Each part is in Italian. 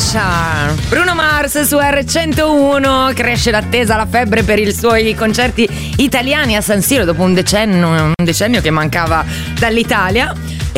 Sasha. Bruno Mars su R101. Cresce l'attesa, la febbre per i suoi concerti italiani a San Siro dopo un decennio che mancava dall'Italia.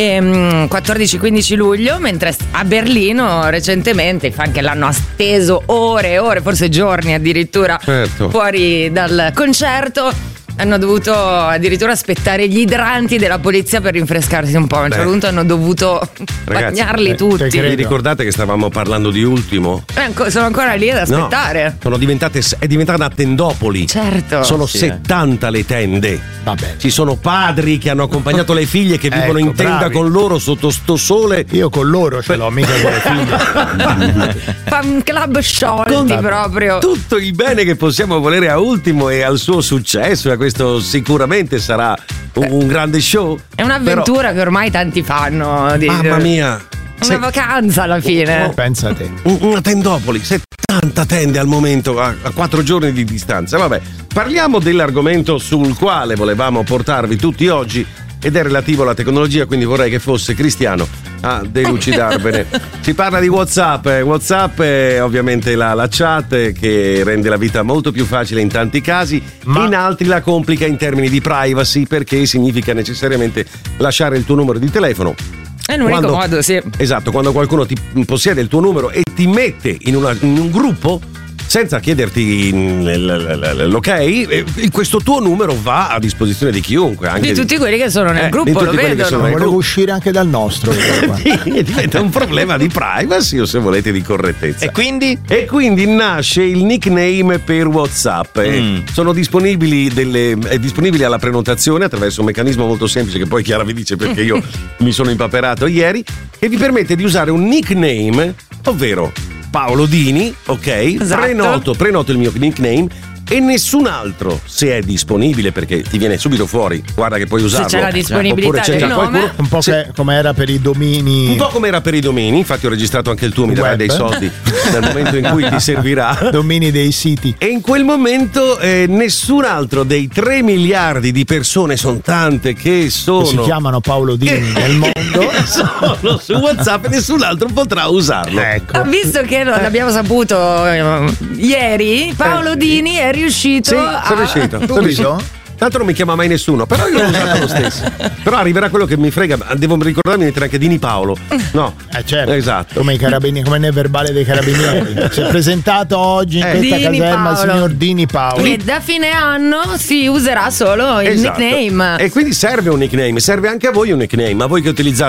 14-15 luglio, mentre a Berlino recentemente i fan che l'hanno atteso ore e ore, forse giorni addirittura, fuori dal concerto, hanno dovuto addirittura aspettare gli idranti della polizia per rinfrescarsi un po'. A un certo punto hanno dovuto bagnarli tutti. Vi ricordate che stavamo parlando di Ultimo? Sono ancora lì ad aspettare. No, è diventata una tendopoli. Certo. Sono 70 le tende. Vabbè. Ci sono padri che hanno accompagnato le figlie che vivono in tenda bravi. con loro sotto sto sole. Io con loro ce l'ho, mica con le figlie. Fan club sciolti proprio. Tutto il bene che possiamo volere a Ultimo e al suo successo, e a questo sicuramente sarà un grande show. È un'avventura che ormai tanti fanno. Mamma mia. Una vacanza alla fine. Pensa a te. Una tendopoli, 70 tende al momento a 4 giorni di distanza. Vabbè, parliamo dell'argomento sul quale volevamo portarvi tutti oggi, ed è relativo alla tecnologia, quindi vorrei che fosse Cristiano a delucidarvene. Si parla di WhatsApp. WhatsApp è ovviamente la chat che rende la vita molto più facile in tanti casi, in altri la complica in termini di privacy, perché significa necessariamente lasciare il tuo numero di telefono. È l'unico modo, sì. Esatto, quando qualcuno ti possiede il tuo numero e ti mette in un gruppo senza chiederti l'ok, questo tuo numero va a disposizione di chiunque, anche di tutti quelli che sono nel gruppo, lo vedono. Volevo uscire anche dal nostro. Diventa un problema di privacy, o se volete di correttezza. E quindi nasce il nickname per WhatsApp. Sono disponibili è disponibile alla prenotazione attraverso un meccanismo molto semplice che poi Chiara vi dice perché io mi sono impaperato ieri, che vi permette di usare un nickname, ovvero Paolo Dini, ok? Esatto. Prenoto il mio nickname e nessun altro, se è disponibile, perché ti viene subito fuori, guarda che puoi usarlo. Se c'è la disponibilità del nome. Un po' come era per i domini. Un po' come era per i domini, infatti ho registrato anche il tuo, mi darai dei soldi nel momento in cui ti servirà. Domini dei siti. E in quel momento nessun altro dei 3 miliardi di persone, sono tante che si chiamano Paolo Dini nel mondo, sono su WhatsApp, e nessun altro potrà usarlo. Ecco. Visto che non l'abbiamo saputo ieri, Paolo Dini è riuscito sono riuscito. Tanto non mi chiama mai nessuno, però io l'ho usato lo stesso. Però arriverà quello che mi frega, devo ricordarmi di mettere anche Dini Paolo. No, certo. Esatto. Come i carabinieri, come nel verbale dei carabinieri. Si è presentato oggi in questa Dini caserma il Paolo. signor Dini Paolo. E da fine anno si userà solo il nickname. E quindi serve un nickname, serve anche a voi un nickname, a voi che utilizzate